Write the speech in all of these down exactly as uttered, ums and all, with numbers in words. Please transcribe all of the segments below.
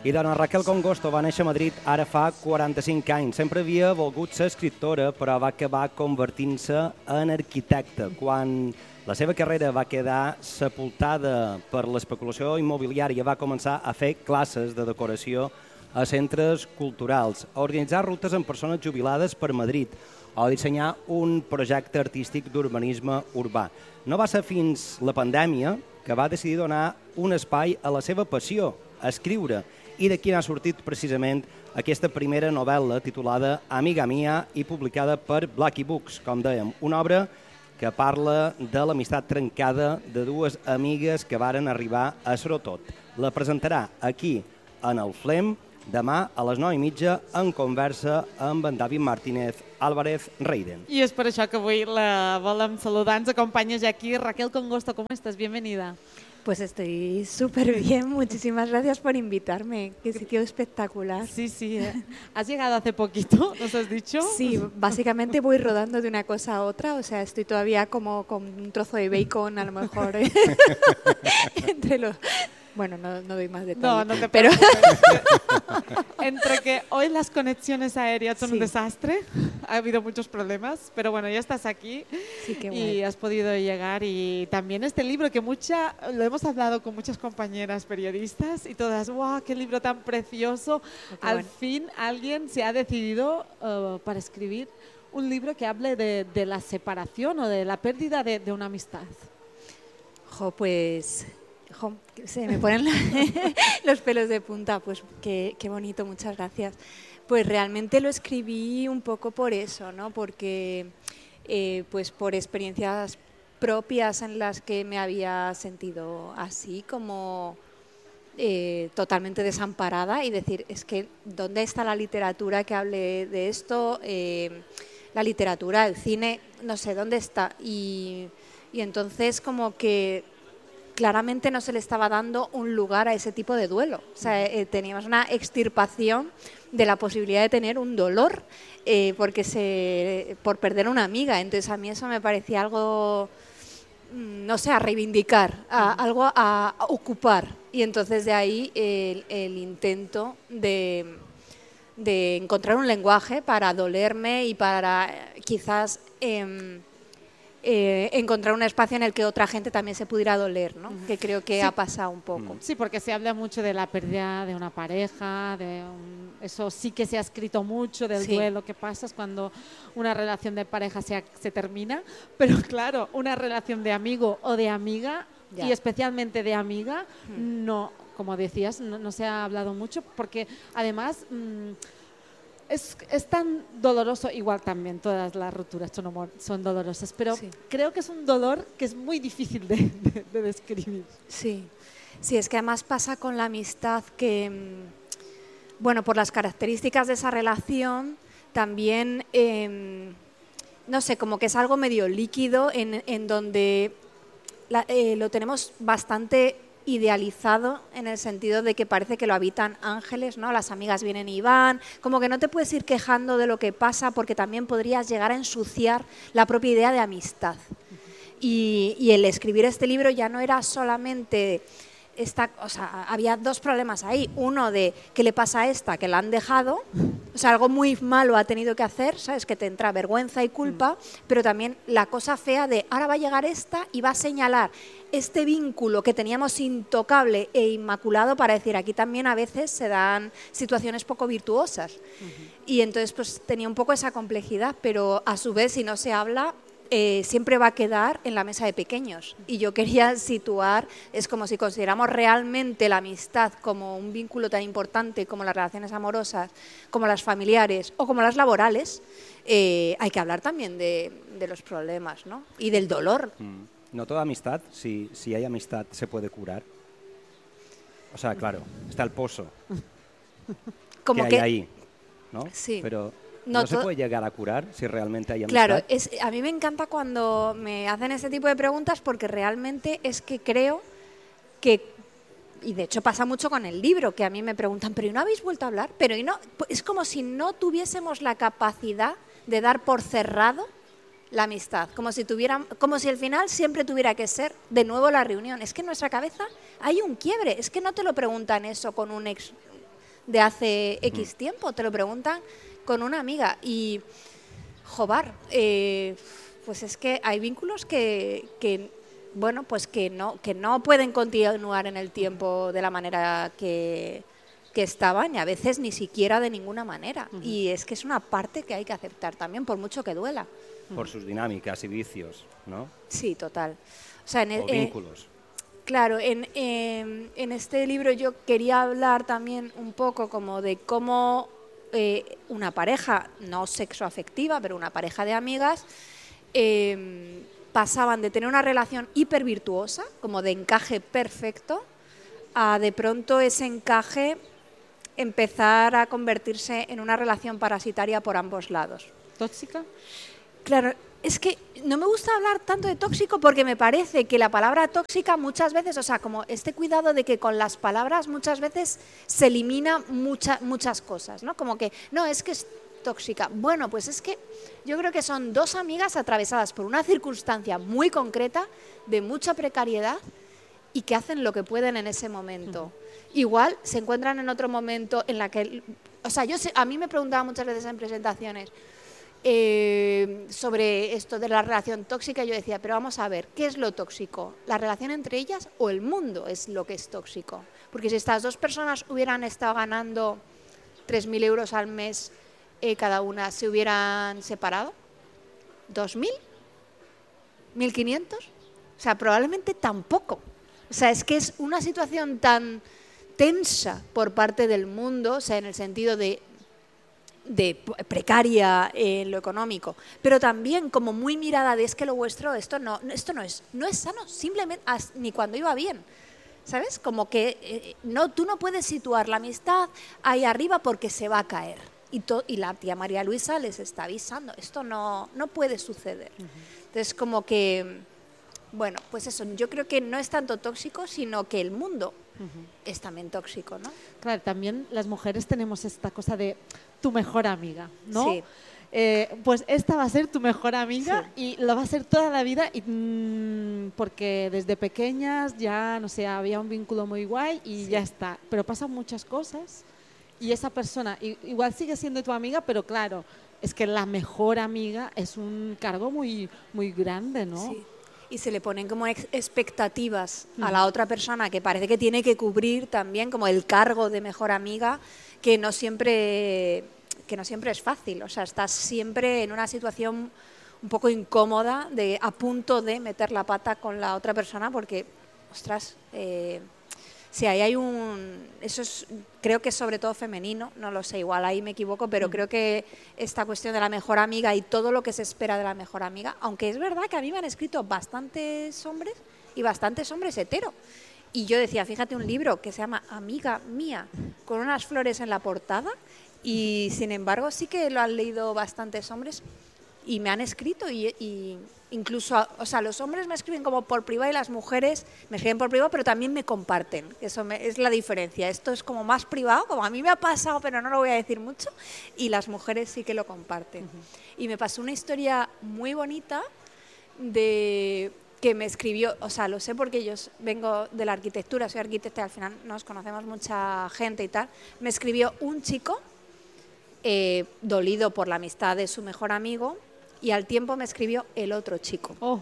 I dona Raquel Congosto va néixer a Madrid ara fa quaranta-cinc anys. Sempre havia volgut ser escriptora, però va acabar convertint-se en arquitecta. Quan la seva carrera va quedar sepultada per l'especulació immobiliària, va començar a fer classes de decoració a centres culturals, a organitzar rutes amb persones jubilades per Madrid o a dissenyar un projecte artístic d'urbanisme urbà. No va ser fins la pandèmia que va decidir donar un espai a la seva passió, a escriure, i d'aquí n'ha sortit precisament aquesta primera novel·la titulada Amiga Mia i publicada per Blackie Books, com dèiem, una obra que parla de l'amistat trencada de dues amigues que varen arribar a ser-ho tot. La presentarà aquí, en el Flem, demà a les nou i mitja en conversa amb en David Martínez Álvarez Reiden. I és per això que avui la volem saludar. Ens acompanya ja aquí Raquel Congosto. ¿Cómo estás? Bienvenida. Pues estoy súper bien, muchísimas gracias por invitarme, qué sitio espectacular. Sí, sí, ¿eh? ¿Has llegado hace poquito, nos has dicho? Sí, básicamente voy rodando de una cosa a otra, o sea, estoy todavía como con un trozo de bacon a lo mejor ¿eh? entre los... Bueno, no, no doy más detalles. No, no te pero entre que hoy las conexiones aéreas son sí. un desastre, ha habido muchos problemas, pero bueno, ya estás aquí sí, qué y guay. has podido llegar. Y también este libro que mucha, lo hemos hablado con muchas compañeras periodistas y todas, ¡wow, qué libro tan precioso! Oh, Al bueno. fin alguien se ha decidido uh, para escribir un libro que hable de, de la separación o de la pérdida de, de una amistad. Jo, pues... Jo, se me ponen la, los pelos de punta, pues qué, qué bonito, muchas gracias. Pues realmente lo escribí un poco por eso, ¿no? Porque eh, pues por experiencias propias en las que me había sentido así, como eh, totalmente desamparada y decir, es que ¿dónde está la literatura que hable de esto? Eh, la literatura, el cine, no sé, ¿dónde está? Y, y entonces como que claramente no se le estaba dando un lugar a ese tipo de duelo. O sea, eh, teníamos una extirpación de la posibilidad de tener un dolor eh, porque se, por perder una amiga. Entonces a mí eso me parecía algo, no sé, a reivindicar, a, algo a, a ocupar. Y entonces de ahí el, el intento de, de encontrar un lenguaje para dolerme y para eh, quizás... Eh, Eh, encontrar un espacio en el que otra gente también se pudiera doler, ¿no? Que creo que sí. ha pasado un poco. Sí, porque se habla mucho de la pérdida de una pareja, de un, eso sí que se ha escrito mucho, del sí. duelo que pasas cuando una relación de pareja se, se termina, pero claro, una relación de amigo o de amiga, ya. Y especialmente de amiga, hmm. no, como decías, no, no se ha hablado mucho, porque además... Mmm, Es, es tan doloroso, igual también todas las rupturas son, son dolorosas, pero sí. creo que es un dolor que es muy difícil de, de, de describir. Sí, sí, es que además pasa con la amistad que, bueno, por las características de esa relación, también, eh, no sé, como que es algo medio líquido en, en donde la, eh, lo tenemos bastante idealizado en el sentido de que parece que lo habitan ángeles, ¿no? Las amigas vienen y van, como que no te puedes ir quejando de lo que pasa porque también podrías llegar a ensuciar la propia idea de amistad. Y, y el escribir este libro ya no era solamente... Esta, o sea, había dos problemas ahí. Uno de qué le pasa a esta, que la han dejado, o sea, algo muy malo ha tenido que hacer, ¿sabes? Que te entra vergüenza y culpa, mm. pero también la cosa fea de ahora va a llegar esta y va a señalar este vínculo que teníamos intocable e inmaculado para decir aquí también a veces se dan situaciones poco virtuosas. Uh-huh. Y entonces pues tenía un poco esa complejidad, pero a su vez si no se habla... Eh, siempre va a quedar en la mesa de pequeños. Y yo quería situar, es como si consideramos realmente la amistad como un vínculo tan importante como las relaciones amorosas, como las familiares o como las laborales, eh, hay que hablar también de, de los problemas, ¿no? Y del dolor. Mm. No toda amistad, si, si hay amistad, se puede curar. O sea, claro, está el pozo como que, que hay ahí, ¿no? Sí. Pero... No, ¿No se puede llegar a curar si realmente hay amistad? Claro, es, a mí me encanta cuando me hacen este tipo de preguntas porque realmente es que creo que, y de hecho pasa mucho con el libro, que a mí me preguntan, ¿pero y no habéis vuelto a hablar? Pero y no, es como si no tuviésemos la capacidad de dar por cerrado la amistad, como si tuvieran, como si al final siempre tuviera que ser de nuevo la reunión. Es que en nuestra cabeza hay un quiebre, es que no te lo preguntan eso con un ex de hace X tiempo, te lo preguntan con una amiga. Y, jobar, eh, pues es que hay vínculos que, que, bueno, pues que no, que no pueden continuar en el tiempo de la manera que, que estaban, y a veces ni siquiera de ninguna manera. Uh-huh. Y es que es una parte que hay que aceptar también, por mucho que duela. Por sus dinámicas y vicios, ¿no? Sí, total. O sea, en, o vínculos. Eh, claro, en, eh, en este libro yo quería hablar también un poco como de cómo eh, una pareja, no sexoafectiva, pero una pareja de amigas, eh, pasaban de tener una relación hipervirtuosa, como de encaje perfecto, a de pronto ese encaje empezar a convertirse en una relación parasitaria por ambos lados. ¿Tóxica? Claro, es que no me gusta hablar tanto de tóxico porque me parece que la palabra tóxica muchas veces, o sea, como este cuidado de que con las palabras muchas veces se elimina mucha, muchas cosas, ¿no? Como que, no, es que es tóxica. Bueno, pues es que yo creo que son dos amigas atravesadas por una circunstancia muy concreta, de mucha precariedad, y que hacen lo que pueden en ese momento. Uh-huh. Igual se encuentran en otro momento en la que, o sea, yo sé, a mí me preguntaba muchas veces en presentaciones, Eh, sobre esto de la relación tóxica, yo decía, pero vamos a ver, ¿qué es lo tóxico? ¿La relación entre ellas o el mundo es lo que es tóxico? Porque si estas dos personas hubieran estado ganando tres mil euros al mes eh, cada una, ¿se hubieran separado? ¿dos mil? ¿mil quinientos? O sea, probablemente tampoco. O sea, es que es una situación tan tensa por parte del mundo, o sea, en el sentido de de precaria en lo económico, pero también como muy mirada de es que lo vuestro, esto no, esto no es, no es sano, simplemente ni cuando iba bien, ¿sabes? Como que eh, no, tú no puedes situar la amistad ahí arriba porque se va a caer. Y, to, y la tía María Luisa les está avisando, esto no, no puede suceder. Uh-huh. Entonces como que, bueno, pues eso, yo creo que no es tanto tóxico, sino que el mundo uh-huh. es también tóxico, ¿no? Claro, también las mujeres tenemos esta cosa de tu mejor amiga, ¿no? Sí. Eh, pues esta va a ser tu mejor amiga sí. y lo va a ser toda la vida y, mmm, porque desde pequeñas ya, no sé, había un vínculo muy guay y sí. ya está. Pero pasan muchas cosas y esa persona igual sigue siendo tu amiga, pero claro, es que la mejor amiga es un cargo muy, muy grande, ¿no? Sí. Y se le ponen como ex- expectativas mm. a la otra persona que parece que tiene que cubrir también como el cargo de mejor amiga, que no siempre, que no siempre es fácil. O sea, estás siempre en una situación un poco incómoda, de a punto de meter la pata con la otra persona, porque, ostras, eh, si ahí hay un... Eso es, creo que es sobre todo femenino, no lo sé, igual ahí me equivoco, pero mm. creo que esta cuestión de la mejor amiga y todo lo que se espera de la mejor amiga, aunque es verdad que a mí me han escrito bastantes hombres y bastantes hombres hetero. Y yo decía, fíjate, un libro que se llama Amiga Mía, con unas flores en la portada, y sin embargo sí que lo han leído bastantes hombres y me han escrito y, y incluso, o sea, los hombres me escriben como por privado y las mujeres me escriben por privado, pero también me comparten. Eso me, es la diferencia. Esto es como más privado, como a mí me ha pasado, pero no lo voy a decir mucho, y las mujeres sí que lo comparten. Uh-huh. Y me pasó una historia muy bonita de... que me escribió, o sea, lo sé porque yo vengo de la arquitectura, soy arquitecta y al final nos conocemos mucha gente y tal. Me escribió un chico eh, dolido por la amistad de su mejor amigo y al tiempo me escribió el otro chico. Oh.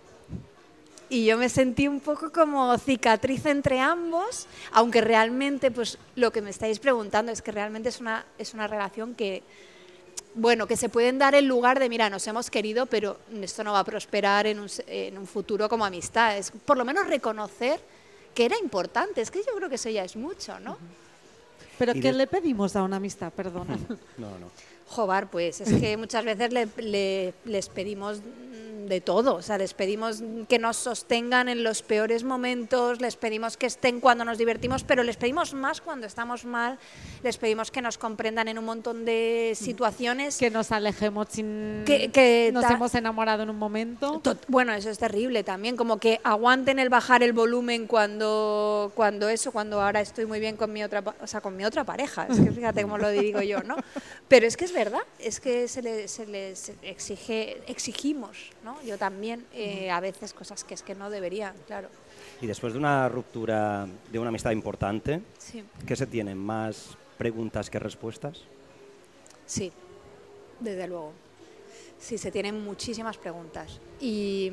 Y yo me sentí un poco como cicatriz entre ambos, aunque realmente, pues lo que me estáis preguntando es que realmente es una, es una relación que... Bueno, que se pueden dar el lugar de, mira, nos hemos querido, pero esto no va a prosperar en un, en un futuro como amistad. Es por lo menos reconocer que era importante. Es que yo creo que eso ya es mucho, ¿no? ¿Pero qué de... le pedimos a una amistad? Perdona. No, no. Joder, pues es que muchas veces le, le, les pedimos de todo, o sea, les pedimos que nos sostengan en los peores momentos, les pedimos que estén cuando nos divertimos, pero les pedimos más cuando estamos mal, les pedimos que nos comprendan en un montón de situaciones. Que nos alejemos sin... Que, que nos hemos enamorado en un momento. Bueno, eso es terrible también, como que aguanten el bajar el volumen cuando, cuando eso, cuando ahora estoy muy bien con mi otra, o sea, con mi otra pareja, es que fíjate cómo lo digo yo, ¿no? Pero es que es verdad, es que se les, se les exige, exigimos, ¿no? Yo también, eh, a veces cosas que es que no deberían, claro. Y después de una ruptura de una amistad importante, sí. ¿qué se tiene? ¿Más preguntas que respuestas? Sí, desde luego. Sí, se tienen muchísimas preguntas. Y,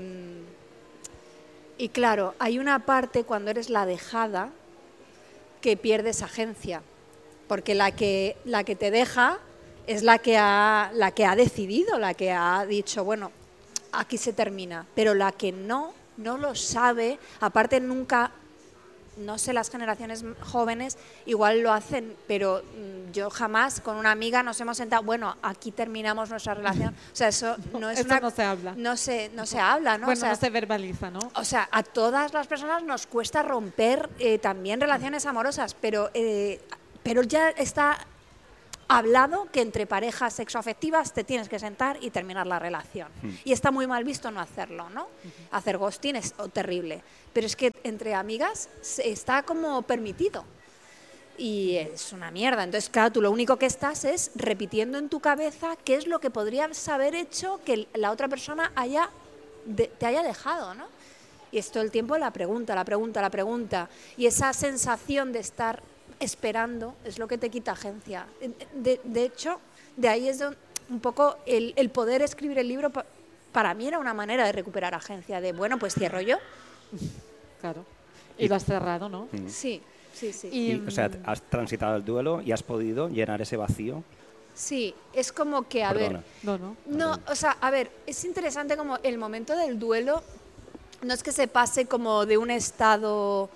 y claro, hay una parte cuando eres la dejada que pierdes agencia, porque la que, la que te deja es la que, ha, la que ha decidido, la que ha dicho, bueno, aquí se termina, pero la que no, no lo sabe, aparte nunca, no sé, las generaciones jóvenes igual lo hacen, pero yo jamás con una amiga nos hemos sentado, bueno, aquí terminamos nuestra relación, o sea, eso no es eso una... no se habla. No se, no se habla, ¿no? Bueno, o sea, no se verbaliza, ¿no? O sea, a todas las personas nos cuesta romper eh, también relaciones amorosas, pero, eh, pero ya está hablado que entre parejas sexoafectivas te tienes que sentar y terminar la relación. Mm. Y está muy mal visto no hacerlo, ¿no? Uh-huh. Hacer ghosting es oh, terrible. Pero es que entre amigas está como permitido. Y es una mierda. Entonces, claro, tú lo único que estás es repitiendo en tu cabeza qué es lo que podrías haber hecho que la otra persona haya de, te haya dejado, ¿no? Y es todo el tiempo la pregunta, la pregunta, la pregunta. Y esa sensación de estar esperando es lo que te quita agencia. De, de hecho, de ahí es de un, un poco el, el poder escribir el libro, pa, para mí era una manera de recuperar agencia, de bueno, pues cierro yo. Claro. Y lo has cerrado, ¿no? Mm. Sí, sí, sí. Y, y, o sea, has transitado el duelo y has podido llenar ese vacío. Sí, es como que, a Perdona. ver... No, no. No, o sea, a ver, es interesante como el momento del duelo, no es que se pase como de un estado,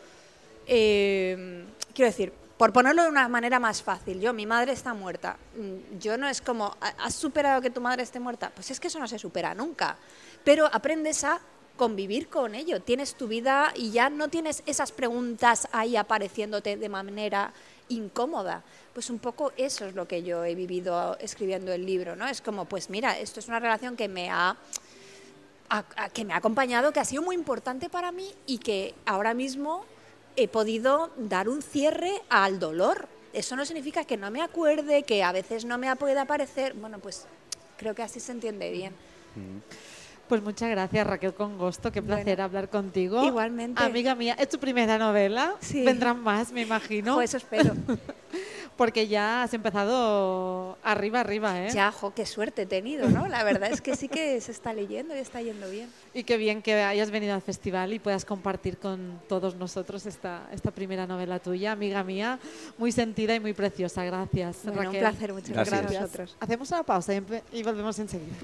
eh, quiero decir, por ponerlo de una manera más fácil, yo, mi madre está muerta, yo no es como, ¿has superado que tu madre esté muerta? Pues es que eso no se supera nunca, pero aprendes a convivir con ello, tienes tu vida y ya no tienes esas preguntas ahí apareciéndote de manera incómoda. Pues un poco eso es lo que yo he vivido escribiendo el libro, ¿no? Es como, pues mira, esto es una relación que me ha, a, a, que me ha acompañado, que ha sido muy importante para mí y que ahora mismo he podido dar un cierre al dolor. Eso no significa que no me acuerde, que a veces no me ha podido aparecer. Bueno, pues creo que así se entiende bien. Pues muchas gracias, Raquel Congosto. Qué placer bueno, hablar contigo. Igualmente. Amiga mía, ¿es tu primera novela? Sí. Vendrán más, me imagino. Jo, eso espero. Porque ya has empezado arriba, arriba, ¿eh? Ya, jo, qué suerte he tenido, ¿no? La verdad es que sí que se está leyendo y está yendo bien. Y qué bien que hayas venido al festival y puedas compartir con todos nosotros esta, esta primera novela tuya, amiga mía, muy sentida y muy preciosa. Gracias, bueno, Raquel. Un placer, muchas gracias. gracias a vosotros. Hacemos una pausa y volvemos enseguida.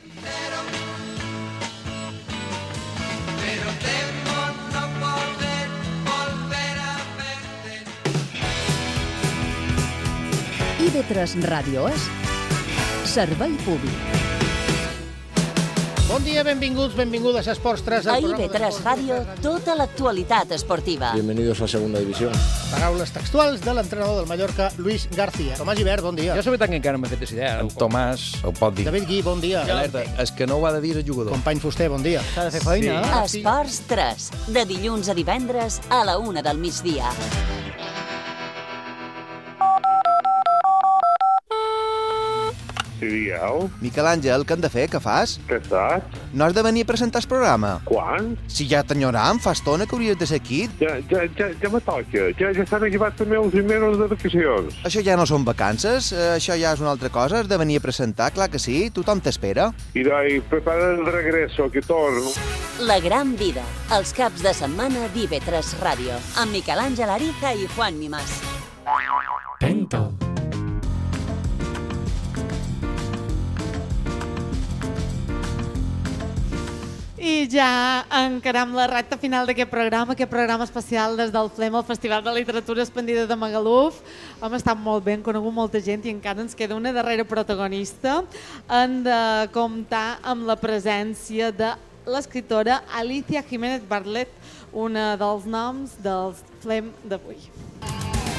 Pero temo no poder volver a verte. I V tres Ràdio és servei públic. Bon dia, benvinguts, benvingudes a Esports tres. A I V tres Ràdio, tota l'actualitat esportiva. Bienvenidos a Segunda División. Paraules textuals de l'entrenador del Mallorca, Luis García. Tomàs Gibert, bon dia. Jo la veritat que encara no m'he fet idea. En Tomàs ho pot dir. David Gui, bon dia. Alerta, és que no ho ha de dir el jugador. Company Fuster, bon dia. S'ha de fer feina. Sí. Esports tres, de dilluns a divendres a la una del migdia. Sí, digueu. Miquel Àngel, què hem de fer? Què fas? Què saps? No has de venir a presentar el programa. Quan? Si ja t'enyoram, fa estona que hauries de ser aquí. Ja, ja, ja, ja me toca. Ja, ja estan acabats també els mesos de vacacions. Això ja no són vacances, això ja és una altra cosa. Has de venir a presentar, clar que sí. Tothom t'espera. I doi, prepara el regreso, que torno. La gran vida, els caps de setmana d'I V tres Ràdio, amb Miquel Àngel Ariza i Juan Mimás. Pento. I ja encaram la recta final d'aquest programa, aquest programa especial des del Flem, el Festival de Literatura Expandida de Magaluf. Hem estat molt bé, hem conegut molta gent i encara ens queda una darrera protagonista. Hem de comptar amb la presència de l'escriptora Alicia Jiménez Barlet, una dels noms del Flem d'avui.